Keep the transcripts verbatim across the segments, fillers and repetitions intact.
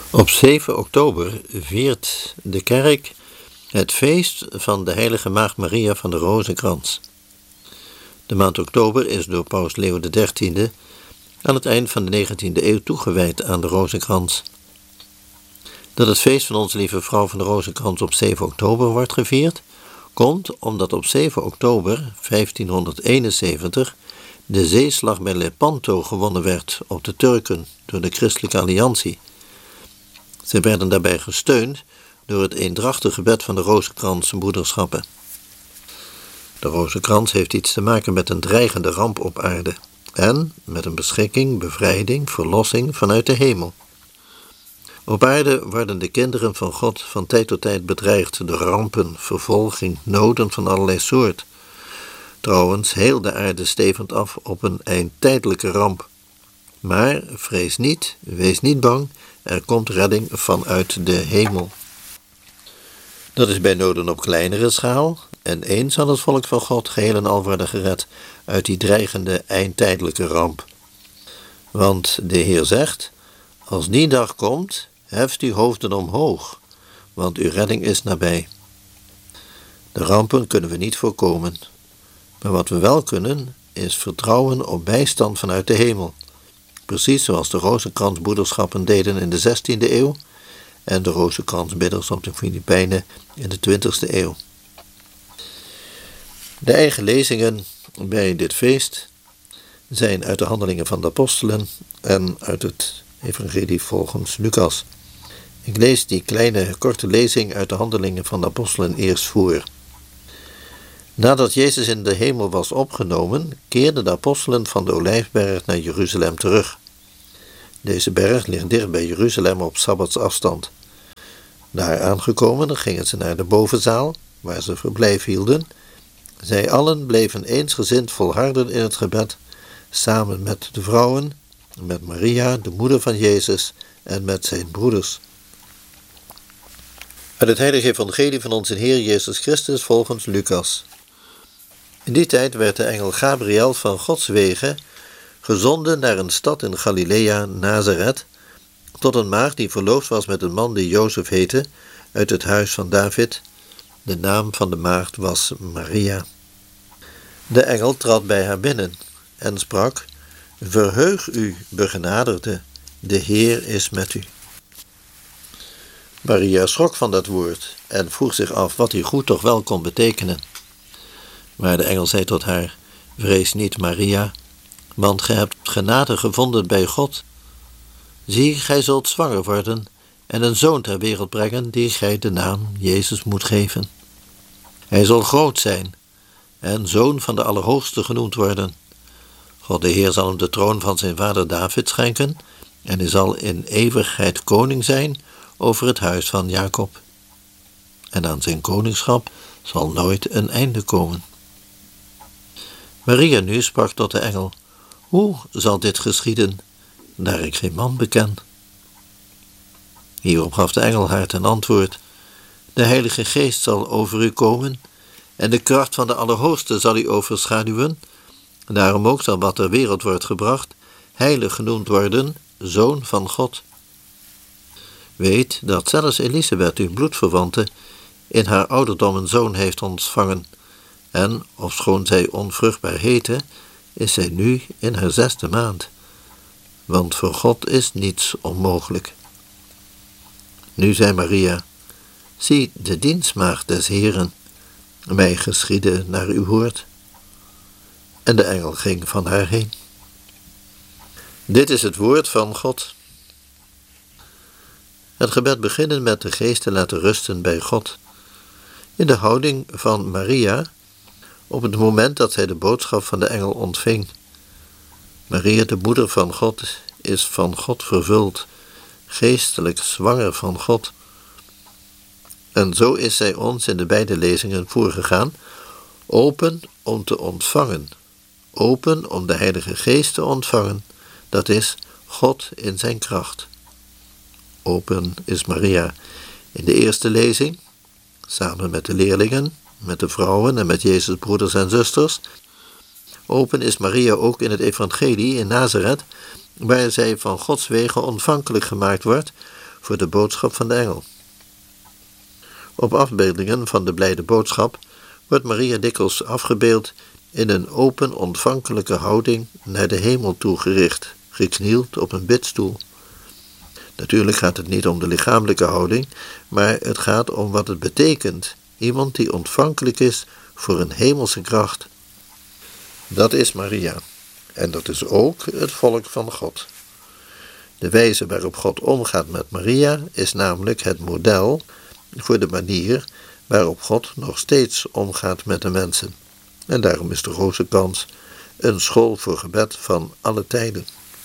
Op zeven oktober viert de kerk het feest van de heilige maagd Maria van de Rozenkrans. De maand oktober is door paus Leo de dertiende aan het eind van de negentiende eeuw toegewijd aan de Rozenkrans. Dat het feest van Onze Lieve Vrouw van de Rozenkrans op zeven oktober wordt gevierd, komt omdat op zeven oktober vijftienhonderdeenenzeventig de zeeslag bij Lepanto gewonnen werd op de Turken door de Christelijke Alliantie. Zij werden daarbij gesteund door het eendrachtig gebed van de Rozenkrans-broederschappen. De Rozenkrans heeft iets te maken met een dreigende ramp op aarde en met een beschikking, bevrijding, verlossing vanuit de hemel. Op aarde worden de kinderen van God van tijd tot tijd bedreigd door rampen, vervolging, noden van allerlei soort. Trouwens, heel de aarde stevend af op een eindtijdelijke ramp. Maar vrees niet, wees niet bang, er komt redding vanuit de hemel. Dat is bij noden op kleinere schaal, en eens zal het volk van God geheel en al worden gered uit die dreigende eindtijdelijke ramp. Want de Heer zegt, als die dag komt, heft uw hoofden omhoog, want uw redding is nabij. De rampen kunnen we niet voorkomen, maar wat we wel kunnen, is vertrouwen op bijstand vanuit de hemel. Precies zoals de Rozenkransbroederschappen deden in de zestiende eeuw en de Rozenkransbidders op de Filipijnen in de twintigste eeuw. De eigen lezingen bij dit feest zijn uit de Handelingen van de Apostelen en uit het Evangelie volgens Lucas. Ik lees die kleine korte lezing uit de Handelingen van de Apostelen eerst voor. Nadat Jezus in de hemel was opgenomen, keerden de apostelen van de Olijfberg naar Jeruzalem terug. Deze berg ligt dicht bij Jeruzalem op sabbatsafstand. Daar aangekomen gingen ze naar de bovenzaal, waar ze verblijf hielden. Zij allen bleven eensgezind volharden in het gebed, samen met de vrouwen, met Maria, de moeder van Jezus, en met zijn broeders. Uit het heilige evangelie van onze Heer Jezus Christus volgens Lucas. In die tijd werd de engel Gabriel van Gods wegen gezonden naar een stad in Galilea, Nazareth, tot een maagd die verloofd was met een man die Jozef heette, uit het huis van David. De naam van de maagd was Maria. De engel trad bij haar binnen en sprak, verheug u, begenadigde, de Heer is met u. Maria schrok van dat woord en vroeg zich af wat die goed toch wel kon betekenen. Maar de engel zei tot haar, vrees niet, Maria, want gij hebt genade gevonden bij God. Zie, gij zult zwanger worden en een zoon ter wereld brengen, die gij de naam Jezus moet geven. Hij zal groot zijn en zoon van de Allerhoogste genoemd worden. God de Heer zal hem de troon van zijn vader David schenken en hij zal in eeuwigheid koning zijn over het huis van Jacob. En aan zijn koningschap zal nooit een einde komen. Maria nu sprak tot de engel, hoe zal dit geschieden, daar ik geen man beken? Hierop gaf de engel haar ten antwoord, de Heilige Geest zal over u komen en de kracht van de Allerhoogste zal u overschaduwen. Daarom ook zal wat ter wereld wordt gebracht, heilig genoemd worden, zoon van God. Weet dat zelfs Elisabeth, uw bloedverwante, in haar ouderdom een zoon heeft ontvangen. En, ofschoon zij onvruchtbaar heette, is zij nu in haar zesde maand. Want voor God is niets onmogelijk. Nu zei Maria, zie de dienstmaagd des Heeren, mij geschieden naar uw woord. En de engel ging van haar heen. Dit is het woord van God. Het gebed beginnen met de geest te laten rusten bij God. In de houding van Maria, op het moment dat zij de boodschap van de engel ontving. Maria, de moeder van God, is van God vervuld, geestelijk zwanger van God. En zo is zij ons in de beide lezingen voorgegaan, open om te ontvangen, open om de Heilige Geest te ontvangen, dat is God in zijn kracht. Open is Maria in de eerste lezing, samen met de leerlingen, met de vrouwen en met Jezus' broeders en zusters. Open is Maria ook in het evangelie in Nazareth, waar zij van Gods wegen ontvankelijk gemaakt wordt voor de boodschap van de engel. Op afbeeldingen van de blijde boodschap wordt Maria dikwijls afgebeeld in een open ontvankelijke houding naar de hemel toegericht, geknield op een bidstoel. Natuurlijk gaat het niet om de lichamelijke houding, maar het gaat om wat het betekent. Iemand die ontvankelijk is voor een hemelse kracht. Dat is Maria. En dat is ook het volk van God. De wijze waarop God omgaat met Maria is namelijk het model voor de manier waarop God nog steeds omgaat met de mensen. En daarom is de rozenkrans een school voor gebed van alle tijden.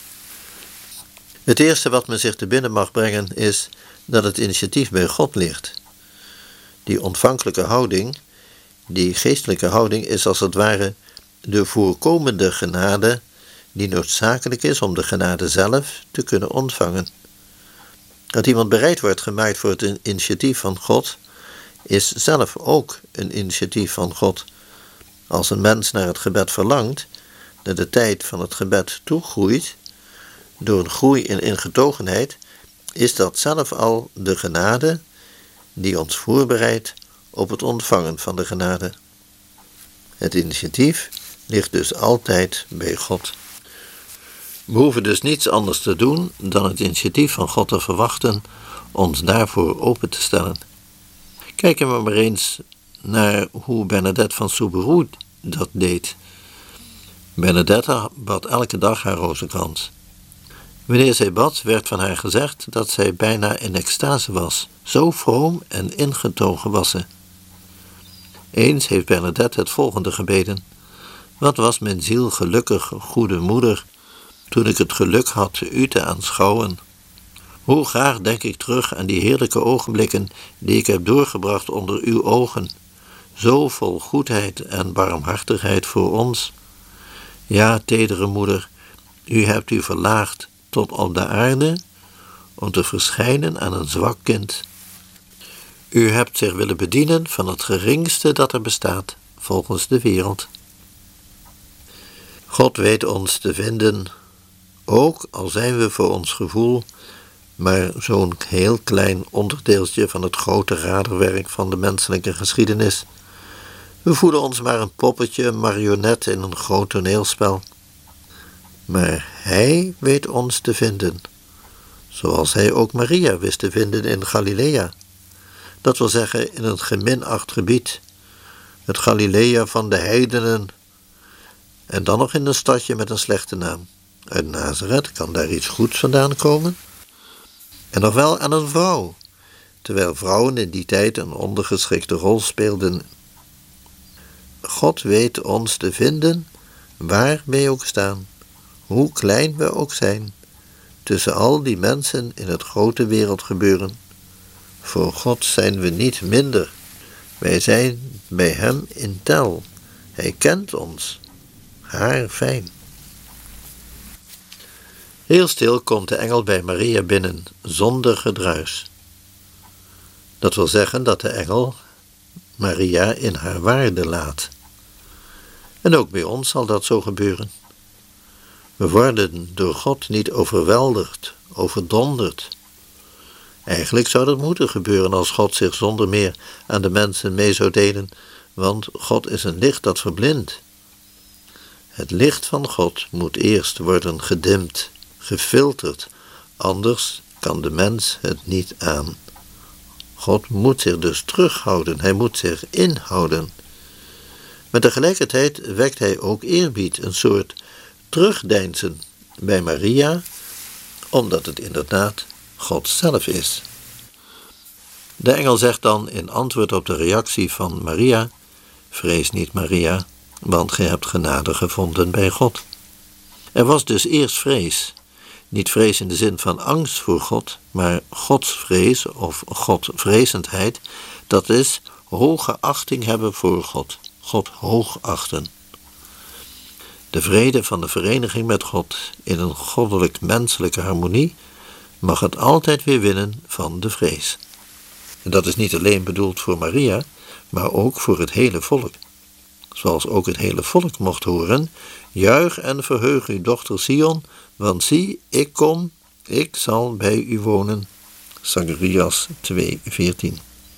Het eerste wat men zich te binnen mag brengen is dat het initiatief bij God ligt. Die ontvankelijke houding, die geestelijke houding is als het ware de voorkomende genade die noodzakelijk is om de genade zelf te kunnen ontvangen. Dat iemand bereid wordt gemaakt voor het initiatief van God, is zelf ook een initiatief van God. Als een mens naar het gebed verlangt, dat de tijd van het gebed toegroeit, door een groei in ingetogenheid, is dat zelf al de genade die ons voorbereidt op het ontvangen van de genade. Het initiatief ligt dus altijd bij God. We hoeven dus niets anders te doen dan het initiatief van God te verwachten, ons daarvoor open te stellen. Kijken we maar eens naar hoe Bernadette van Soubirous dat deed. Bernadette bad elke dag haar rozenkrans. Wanneer zij bad, werd van haar gezegd dat zij bijna in extase was. Zo vroom en ingetogen was ze. Eens heeft Bernadette het volgende gebeden: wat was mijn ziel gelukkig, goede moeder, toen ik het geluk had u te aanschouwen. Hoe graag denk ik terug aan die heerlijke ogenblikken die ik heb doorgebracht onder uw ogen, zo vol goedheid en barmhartigheid voor ons. Ja, tedere moeder, u hebt u verlaagd tot op de aarde om te verschijnen aan een zwak kind. U hebt zich willen bedienen van het geringste dat er bestaat volgens de wereld. God weet ons te vinden, ook al zijn we voor ons gevoel maar zo'n heel klein onderdeeltje van het grote raderwerk van de menselijke geschiedenis. We voelen ons maar een poppetje, een marionet in een groot toneelspel. Maar hij weet ons te vinden, zoals hij ook Maria wist te vinden in Galilea. Dat wil zeggen in een geminacht gebied, het Galilea van de heidenen, en dan nog in een stadje met een slechte naam. Uit Nazareth kan daar iets goeds vandaan komen? En nog wel aan een vrouw, terwijl vrouwen in die tijd een ondergeschikte rol speelden. God weet ons te vinden, waar wij ook staan, hoe klein we ook zijn, tussen al die mensen in het grote wereldgebeuren. Voor God zijn we niet minder. Wij zijn bij hem in tel. Hij kent ons. Haar fijn. Heel stil komt de engel bij Maria binnen, zonder gedruis. Dat wil zeggen dat de engel Maria in haar waarde laat. En ook bij ons zal dat zo gebeuren. We worden door God niet overweldigd, overdonderd. Eigenlijk zou dat moeten gebeuren als God zich zonder meer aan de mensen mee zou delen, want God is een licht dat verblindt. Het licht van God moet eerst worden gedimd, gefilterd, anders kan de mens het niet aan. God moet zich dus terughouden, hij moet zich inhouden. Maar tegelijkertijd wekt hij ook eerbied, een soort terugdeinzen bij Maria, omdat het inderdaad God zelf is. De engel zegt dan in antwoord op de reactie van Maria: vrees niet, Maria, want gij hebt genade gevonden bij God. Er was dus eerst vrees. Niet vrees in de zin van angst voor God, maar godsvrees of godvrezendheid, dat is hoge achting hebben voor God, God hoog achten. De vrede van de vereniging met God in een goddelijk-menselijke harmonie mag het altijd weer winnen van de vrees. En dat is niet alleen bedoeld voor Maria, maar ook voor het hele volk. Zoals ook het hele volk mocht horen: juich en verheug u, dochter Sion, want zie, ik kom, ik zal bij u wonen. Zacharias twee veertien.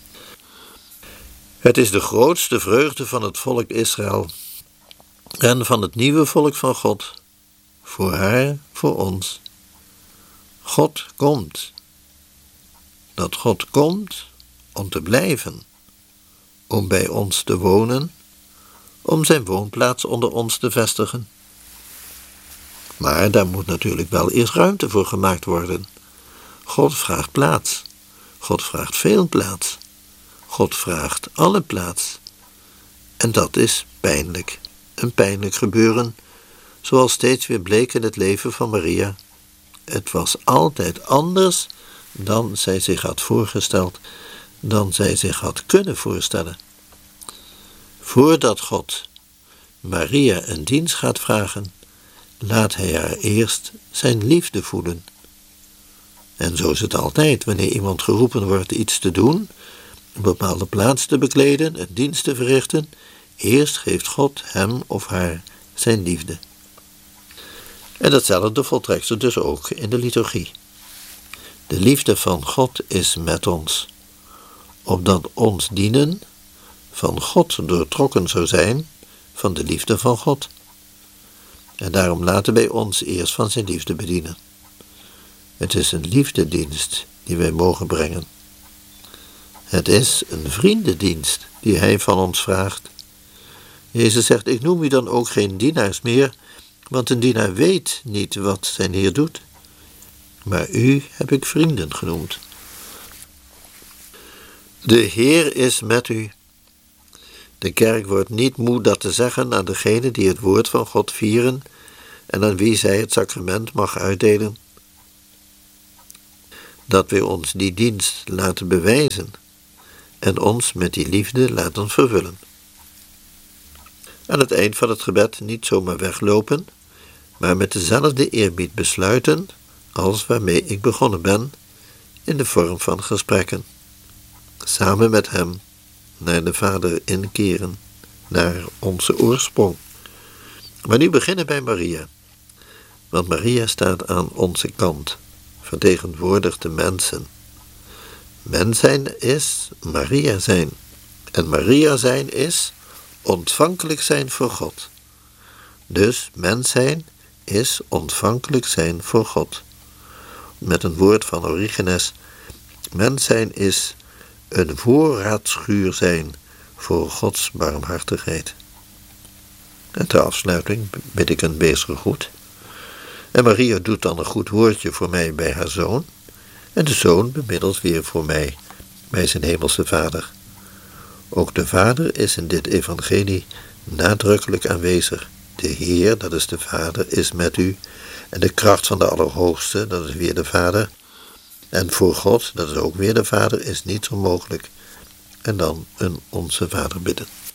Het is de grootste vreugde van het volk Israël en van het nieuwe volk van God, voor haar, voor ons. God komt. Dat God komt om te blijven, om bij ons te wonen, om zijn woonplaats onder ons te vestigen. Maar daar moet natuurlijk wel eerst ruimte voor gemaakt worden. God vraagt plaats. God vraagt veel plaats. God vraagt alle plaats. En dat is pijnlijk. Een pijnlijk gebeuren, zoals steeds weer bleek in het leven van Maria. Het was altijd anders dan zij zich had voorgesteld, dan zij zich had kunnen voorstellen. Voordat God Maria een dienst gaat vragen, laat hij haar eerst zijn liefde voelen. En zo is het altijd, wanneer iemand geroepen wordt iets te doen, een bepaalde plaats te bekleden, een dienst te verrichten, eerst geeft God hem of haar zijn liefde. En datzelfde voltrekt zich dus ook in de liturgie. De liefde van God is met ons, opdat ons dienen van God doortrokken zou zijn van de liefde van God. En daarom laten wij ons eerst van zijn liefde bedienen. Het is een liefdedienst die wij mogen brengen. Het is een vriendendienst die hij van ons vraagt. Jezus zegt, ik noem u dan ook geen dienaars meer, want een dienaar weet niet wat zijn Heer doet. Maar u heb ik vrienden genoemd. De Heer is met u. De kerk wordt niet moe dat te zeggen aan degenen die het woord van God vieren en aan wie zij het sacrament mag uitdelen. Dat wij ons die dienst laten bewijzen en ons met die liefde laten vervullen. Aan het eind van het gebed niet zomaar weglopen, maar met dezelfde eerbied besluiten als waarmee ik begonnen ben, in de vorm van gesprekken. Samen met hem naar de Vader inkeren, naar onze oorsprong. Maar nu beginnen bij Maria, want Maria staat aan onze kant, vertegenwoordigt de mensen. Mens zijn is Maria zijn, en Maria zijn is ontvankelijk zijn voor God. Dus mens zijn is ontvankelijk zijn voor God. Met een woord van Origenes, mens zijn is een voorraadschuur zijn voor Gods barmhartigheid. En ter afsluiting bid ik een wezen goed. En Maria doet dan een goed woordje voor mij bij haar zoon, en de zoon bemiddelt weer voor mij bij zijn hemelse Vader. Ook de Vader is in dit evangelie nadrukkelijk aanwezig. De Heer, dat is de Vader, is met u, en de kracht van de Allerhoogste, dat is weer de Vader. En voor God, dat is ook weer de Vader, is niets onmogelijk. En dan een Onze Vader bidden.